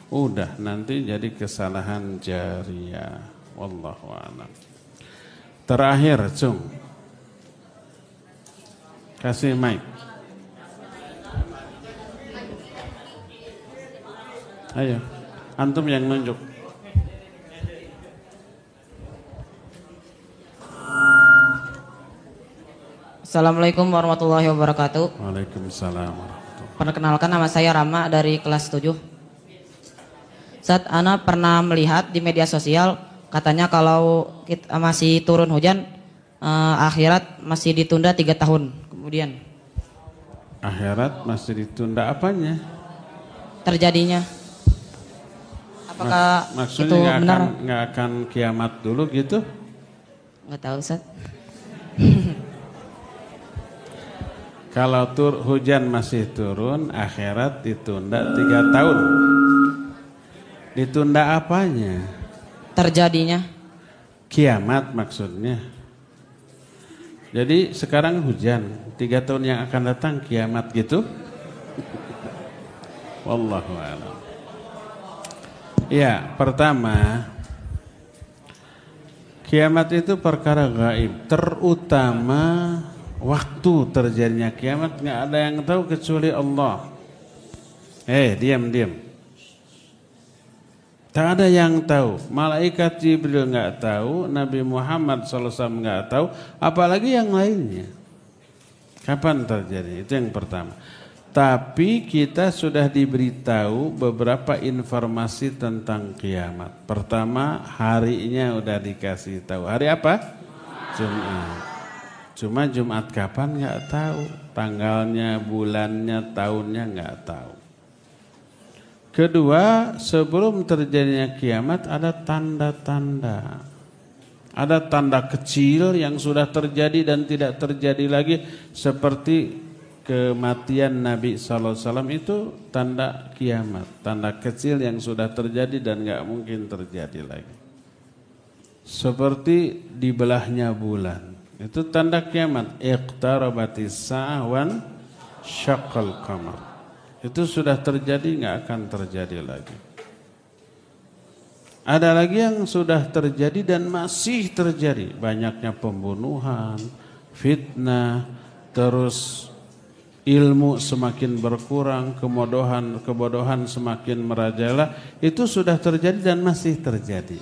Udah, nanti jadi kesalahan jariyah. Wallahu a'lam. Terakhir, Cung. Kasih mic. Ayo, antum yang nunjuk. Assalamualaikum warahmatullahi wabarakatuh. Waalaikumsalam warahmatullahi. Perkenalkan, nama saya Rama dari kelas 7. Saat Ana pernah melihat di media sosial, katanya kalau kita masih turun hujan, akhirat masih ditunda 3 tahun kemudian. Akhirat masih ditunda apanya? Terjadinya. Apakah maksudnya itu benar? Nggak akan kiamat dulu gitu? Nggak tahu, Ustaz. Kalau hujan masih turun, akhirat ditunda 3 tahun. Ditunda apanya? Terjadinya. Kiamat maksudnya. Jadi sekarang hujan, 3 tahun yang akan datang kiamat gitu? Wallahu a'lam. Ya, pertama, kiamat itu perkara gaib, terutama waktu terjadinya kiamat nggak ada yang tahu kecuali Allah. Diam. Tak ada yang tahu. Malaikat Jibril nggak tahu, Nabi Muhammad SAW nggak tahu, apalagi yang lainnya. Kapan terjadi? Itu yang pertama. Tapi kita sudah diberitahu beberapa informasi tentang kiamat. Pertama, harinya udah dikasih tahu. Hari apa? Jumat. Cuma Jumat kapan nggak tahu. Tanggalnya, bulannya, tahunnya nggak tahu. Kedua, sebelum terjadinya kiamat ada tanda-tanda. Ada tanda kecil yang sudah terjadi dan tidak terjadi lagi, seperti kematian Nabi SAW itu tanda kiamat. Tanda kecil yang sudah terjadi dan gak mungkin terjadi lagi. Seperti dibelahnya bulan, itu tanda kiamat. Iqtarabatis sa'ah wan syaqqal qamar. Itu sudah terjadi, gak akan terjadi lagi. Ada lagi yang sudah terjadi dan masih terjadi. Banyaknya pembunuhan, fitnah, terus ilmu semakin berkurang, kebodohan semakin merajalela. Itu sudah terjadi dan masih terjadi.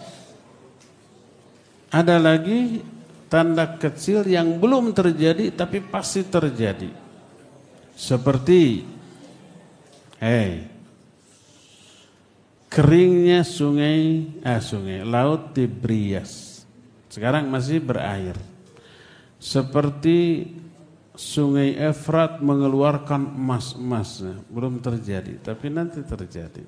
Ada lagi tanda kecil yang belum terjadi tapi pasti terjadi. Seperti keringnya laut Tibrias. Sekarang masih berair. Seperti Sungai Efrat mengeluarkan emas-emasnya. Belum terjadi, tapi nanti terjadi.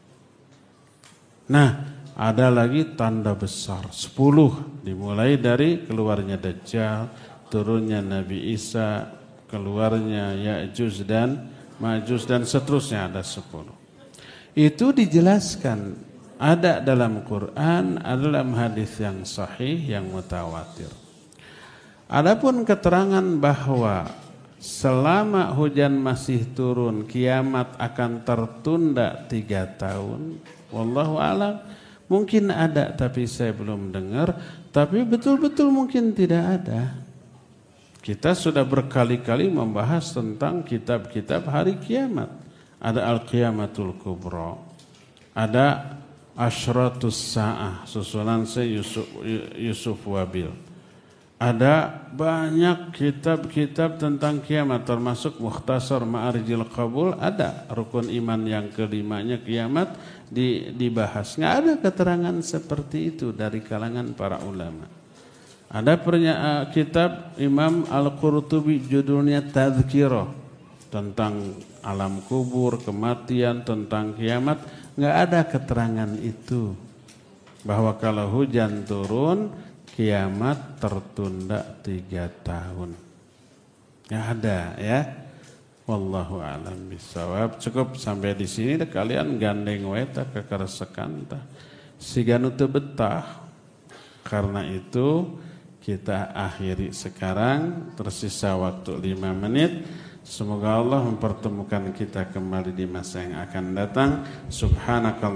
Nah, ada lagi tanda besar 10, dimulai dari keluarnya Dajjal, turunnya Nabi Isa, keluarnya Ya'juj dan Ma'juj, dan seterusnya ada 10. Itu dijelaskan, ada dalam Quran, ada dalam hadis yang sahih, yang mutawatir. Adapun keterangan bahwa selama hujan masih turun, kiamat akan tertunda 3 tahun, wallahu a'lam, mungkin ada tapi saya belum dengar, tapi betul-betul mungkin tidak ada. Kita sudah berkali-kali membahas tentang kitab-kitab hari kiamat. Ada Al-Qiyamatul Kubra, ada Asyratus Sa'ah, susunan saya Yusuf Wabil. Ada banyak kitab-kitab tentang kiamat, termasuk Mukhtasar Ma'arijil Qabul, ada rukun iman yang kelimanya kiamat dibahas. Nggak ada keterangan seperti itu dari kalangan para ulama. Ada kitab Imam Al-Qurtubi judulnya Tadhkirah, tentang alam kubur, kematian, tentang kiamat. Nggak ada keterangan itu, bahwa kalau hujan turun kiamat tertunda 3 tahun. Nggak ada ya. Wallahu a'lam bishawab. Cukup sampai di sini. Kalian gandeng weta kekersekan tah siganu teu betah. Karena itu kita akhiri sekarang. Tersisa waktu 5 menit. Semoga Allah mempertemukan kita kembali di masa yang akan datang. Subhanakallah.